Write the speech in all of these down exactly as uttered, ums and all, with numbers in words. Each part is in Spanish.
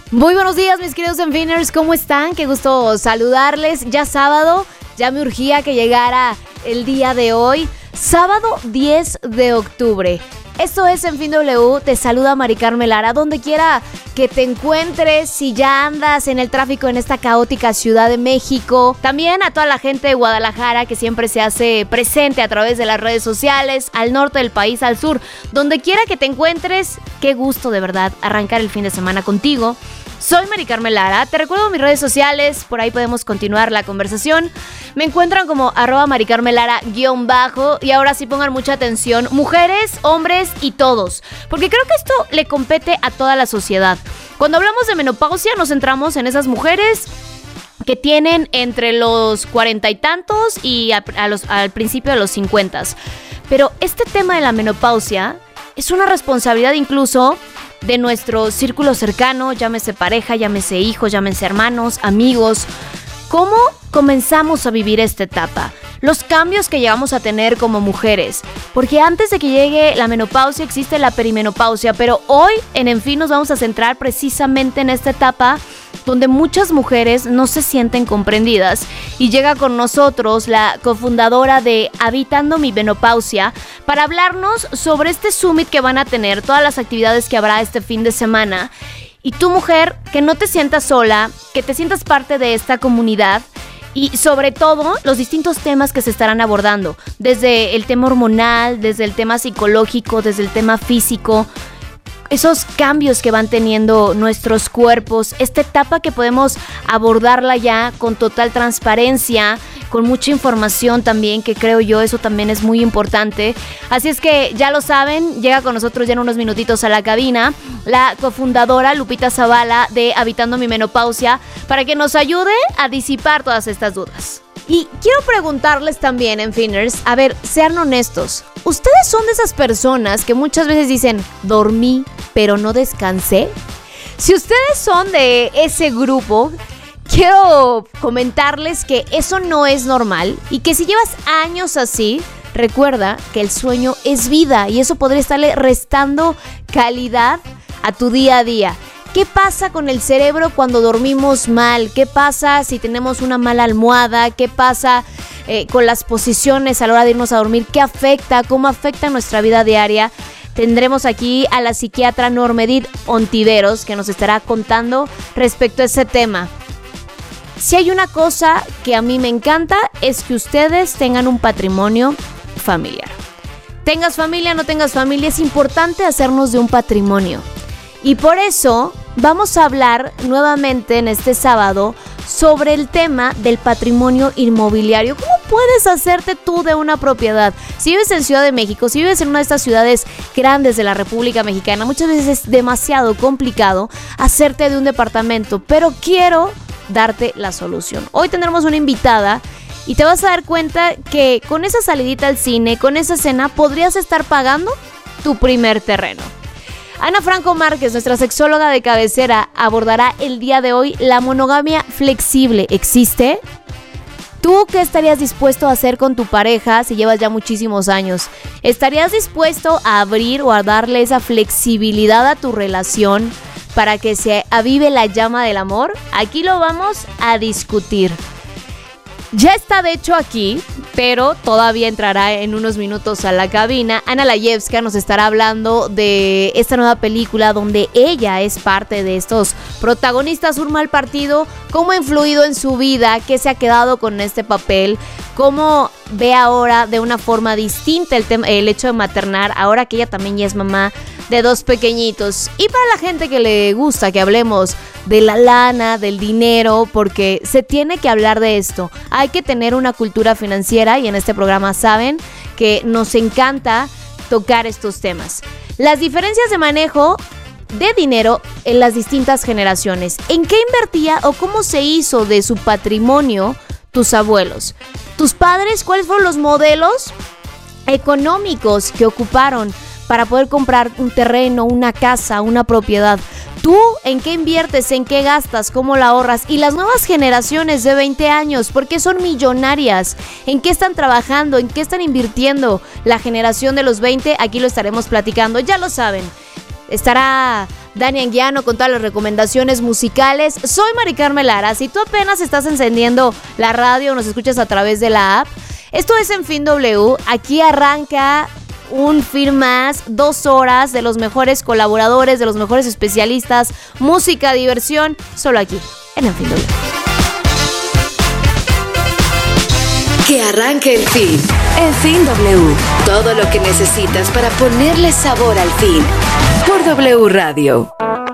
Muy buenos días, mis queridos Enfiners, ¿cómo están? Qué gusto saludarles. Ya sábado, ya me urgía que llegara el día de hoy. Sábado diez de octubre. Esto es En Fin W, te saluda Mari Carmen Lara, donde quiera que te encuentres, si ya andas en el tráfico en esta caótica Ciudad de México. También a toda la gente de Guadalajara que siempre se hace presente a través de las redes sociales, al norte del país, al sur, donde quiera que te encuentres. Qué gusto de verdad arrancar el fin de semana contigo. Soy Mari Carmen Lara, te recuerdo mis redes sociales, por ahí podemos continuar la conversación. Me encuentran como arroba Mari Carmen Lara guión bajo, y ahora sí pongan mucha atención, mujeres, hombres y todos, porque creo que esto le compete a toda la sociedad. Cuando hablamos de menopausia nos centramos en esas mujeres que tienen entre los cuarenta y tantos y a, a los, al principio de los cincuentas. Pero este tema de la menopausia es una responsabilidad incluso de nuestro círculo cercano, llámese pareja, llámese hijos, llámese hermanos, amigos. ¿Cómo comenzamos a vivir esta etapa? Los cambios que llegamos a tener como mujeres. Porque antes de que llegue la menopausia existe la perimenopausia, pero hoy en En Fin nos vamos a centrar precisamente en esta etapa donde muchas mujeres no se sienten comprendidas, y llega con nosotros la cofundadora de Habitando mi Menopausia para hablarnos sobre este summit que van a tener, todas las actividades que habrá este fin de semana. Y tú, mujer, que no te sientas sola, que te sientas parte de esta comunidad, y sobre todo los distintos temas que se estarán abordando, desde el tema hormonal, desde el tema psicológico, desde el tema físico, esos cambios que van teniendo nuestros cuerpos, esta etapa que podemos abordarla ya con total transparencia, con mucha información también, que creo yo eso también es muy importante. Así es que ya lo saben, llega con nosotros ya en unos minutitos a la cabina la cofundadora Lupita Zavala de Habitando mi Menopausia, para que nos ayude a disipar todas estas dudas. Y quiero preguntarles también, Enfiners, a ver, sean honestos, ¿ustedes son de esas personas que muchas veces dicen, dormí, pero no descansé? Si ustedes son de ese grupo, quiero comentarles que eso no es normal, y que si llevas años así, recuerda que el sueño es vida, y eso podría estarle restando calidad a tu día a día. ¿Qué pasa con el cerebro cuando dormimos mal? ¿Qué pasa si tenemos una mala almohada? ¿Qué pasa eh, con las posiciones a la hora de irnos a dormir? ¿Qué afecta? ¿Cómo afecta nuestra vida diaria? Tendremos aquí a la psiquiatra Norma Edith Ontiveros, que nos estará contando respecto a ese tema. Si hay una cosa que a mí me encanta, es que ustedes tengan un patrimonio familiar. Tengas familia, no tengas familia, es importante hacernos de un patrimonio. Y por eso vamos a hablar nuevamente en este sábado sobre el tema del patrimonio inmobiliario. ¿Cómo puedes hacerte tú de una propiedad? Si vives en Ciudad de México, si vives en una de estas ciudades grandes de la República Mexicana, muchas veces es demasiado complicado hacerte de un departamento, pero quiero darte la solución. Hoy tendremos una invitada y te vas a dar cuenta que con esa salidita al cine, con esa cena, podrías estar pagando tu primer terreno. Ana Franco Márquez, nuestra sexóloga de cabecera, abordará el día de hoy la monogamia flexible. ¿Existe? ¿Tú qué estarías dispuesto a hacer con tu pareja si llevas ya muchísimos años? ¿Estarías dispuesto a abrir o a darle esa flexibilidad a tu relación para que se avive la llama del amor? Aquí lo vamos a discutir. Ya está de hecho aquí, pero todavía entrará en unos minutos a la cabina. Ana Layevska nos estará hablando de esta nueva película donde ella es parte de estos protagonistas. Un mal partido, cómo ha influido en su vida, qué se ha quedado con este papel, cómo ve ahora de una forma distinta el, tema, el hecho de maternar, ahora que ella también ya es mamá de dos pequeñitos. Y para la gente que le gusta que hablemos de la lana, del dinero, porque se tiene que hablar de esto. Hay que tener una cultura financiera, y en este programa saben que nos encanta tocar estos temas. Las diferencias de manejo de dinero en las distintas generaciones. ¿En qué invertía o cómo se hizo de su patrimonio tus abuelos? ¿Tus padres? ¿Cuáles fueron los modelos económicos que ocuparon para poder comprar un terreno, una casa, una propiedad? ¿Tú en qué inviertes? ¿En qué gastas? ¿Cómo la ahorras? Y las nuevas generaciones de veinte años, ¿por qué son millonarias? ¿En qué están trabajando? ¿En qué están invirtiendo? La generación de los veinte, aquí lo estaremos platicando, ya lo saben. Estará Dani Anguiano con todas las recomendaciones musicales. Soy Mari Carmen Lara. Si tú apenas estás encendiendo la radio o nos escuchas a través de la app, esto es En Fin W. Aquí arranca un fin más, dos horas de los mejores colaboradores, de los mejores especialistas, música, diversión, solo aquí, en En Fin W. Que arranque el fin. En Fin W. Todo lo que necesitas para ponerle sabor al fin. Por W Radio.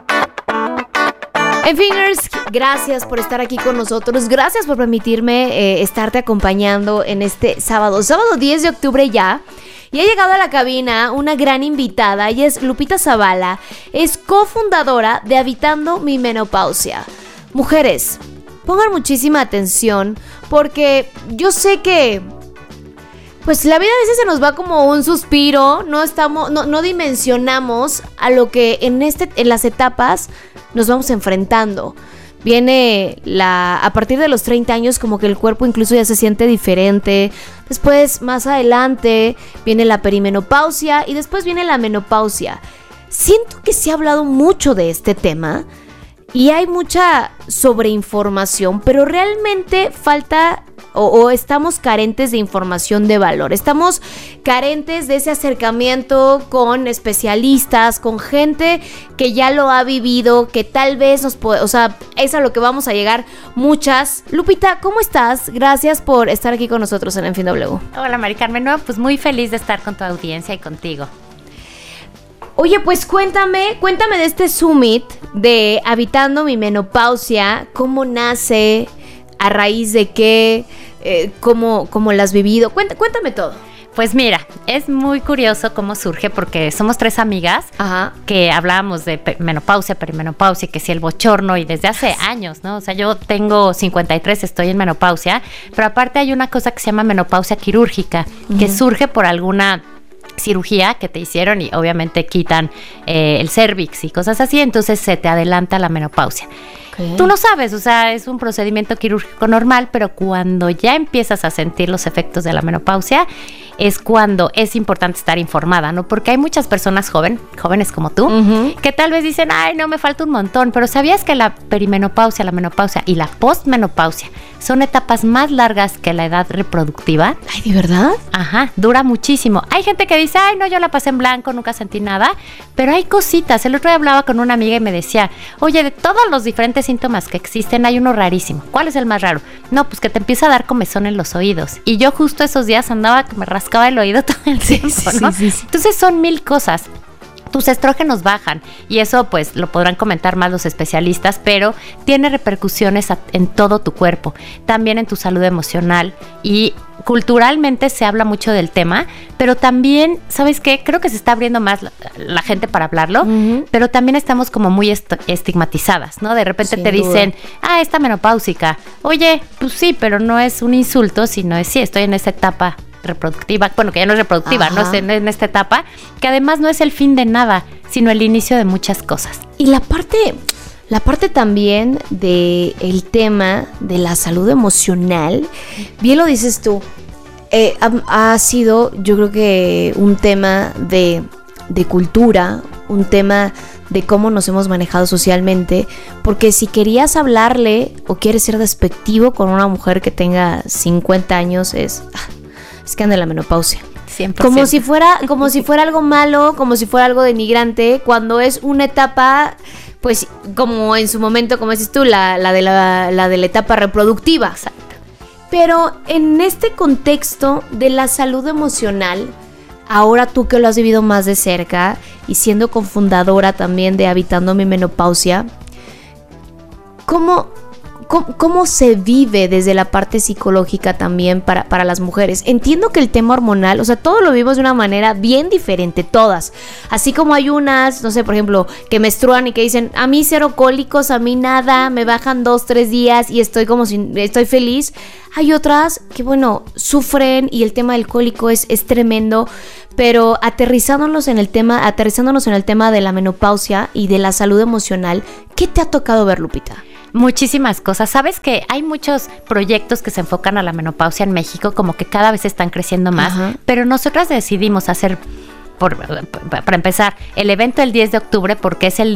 En Fingers, gracias por estar aquí con nosotros. Gracias por permitirme eh, estarte acompañando en este sábado. Sábado diez de octubre ya. Y ha llegado a la cabina una gran invitada. Ella es Lupita Zavala. Es cofundadora de Habitando mi Menopausia. Mujeres, pongan muchísima atención porque yo sé que pues la vida a veces se nos va como un suspiro, no estamos, no, no dimensionamos a lo que en este, en las etapas nos vamos enfrentando. Viene la, a partir de los treinta años como que el cuerpo incluso ya se siente diferente. Después, más adelante, viene la perimenopausia y después viene la menopausia. Siento que se ha hablado mucho de este tema y hay mucha sobreinformación, pero realmente falta o, o estamos carentes de información de valor. Estamos carentes de ese acercamiento con especialistas, con gente que ya lo ha vivido, que tal vez nos puede, o sea, es a lo que vamos a llegar muchas. Lupita, ¿cómo estás? Gracias por estar aquí con nosotros en En Fin W. Hola, Mari Carmen. No, pues muy feliz de estar con tu audiencia y contigo. Oye, pues cuéntame, cuéntame de este summit de Habitando mi Menopausia, cómo nace, a raíz de qué, eh, cómo, cómo la has vivido. Cuéntame, cuéntame todo. Pues mira, es muy curioso cómo surge porque somos tres amigas Ajá. que hablábamos de menopausia, perimenopausia, que si el bochorno y desde hace años, ¿no? O sea, yo tengo cincuenta y tres, estoy en menopausia, pero aparte hay una cosa que se llama menopausia quirúrgica, uh-huh. que surge por alguna cirugía que te hicieron y obviamente quitan eh, el cervix y cosas así, entonces se te adelanta la menopausia. Okay. Tú no sabes, o sea, es un procedimiento quirúrgico normal, pero cuando ya empiezas a sentir los efectos de la menopausia, es cuando es importante estar informada, ¿no? Porque hay muchas personas joven, jóvenes como tú, uh-huh. que tal vez dicen, ay, no, me falta un montón, pero ¿sabías que la perimenopausia, la menopausia y la postmenopausia son etapas más largas que la edad reproductiva? Ay, ¿de verdad? Ajá, dura muchísimo. Hay gente que dice, ay, no, yo la pasé en blanco, nunca sentí nada, pero hay cositas. El otro día hablaba con una amiga y me decía, oye, de todos los diferentes síntomas que existen, hay uno rarísimo. ¿Cuál es el más raro? No, pues que te empieza a dar comezón en los oídos. Y yo justo esos días andaba que me rascaba el oído todo el tiempo, sí, sí, ¿no? Sí, sí. Entonces son mil cosas. Tus estrógenos bajan y eso pues lo podrán comentar más los especialistas, pero tiene repercusiones a, en todo tu cuerpo, también en tu salud emocional y culturalmente se habla mucho del tema, pero también, ¿sabes qué? Creo que se está abriendo más la, la gente para hablarlo, uh-huh. pero también estamos como muy est- estigmatizadas, ¿no? De repente Sin te duda. dicen, ah, está menopáusica. Oye, pues sí, pero no es un insulto, sino es sí, estoy en esa etapa reproductiva, bueno, que ya no es reproductiva, no es en, en esta etapa, que además no es el fin de nada, sino el inicio de muchas cosas. Y la parte, la parte también de el tema de la salud emocional, bien lo dices tú, eh, ha, ha sido, yo creo que un tema de, de cultura, un tema de cómo nos hemos manejado socialmente, porque si querías hablarle o quieres ser despectivo con una mujer que tenga cincuenta años, es... es que anda en la menopausia. cien por ciento. Como si fuera, como si fuera algo malo, como si fuera algo denigrante, cuando es una etapa, pues, como en su momento, como dices tú, la, la, de, la, la de la etapa reproductiva. Exacto. Pero en este contexto de la salud emocional, ahora tú que lo has vivido más de cerca y siendo cofundadora también de Habitando mi Menopausia, ¿cómo... ¿Cómo, ¿Cómo se vive desde la parte psicológica también para, para las mujeres? Entiendo que el tema hormonal, o sea, todo lo vivimos de una manera bien diferente, todas. Así como hay unas, no sé, por ejemplo, que menstruan y que dicen, a mí cero cólicos, a mí nada, me bajan dos, tres días y estoy como si, estoy feliz. Hay otras que, bueno, sufren y el tema del cólico es, es tremendo, pero aterrizándonos en el tema, aterrizándonos en el tema de la menopausia y de la salud emocional, ¿qué te ha tocado ver, Lupita? Muchísimas cosas. Sabes que hay muchos proyectos que se enfocan a la menopausia en México, como que cada vez están creciendo más, Ajá. pero nosotras decidimos hacer, por, para empezar, el evento el diez de octubre porque es el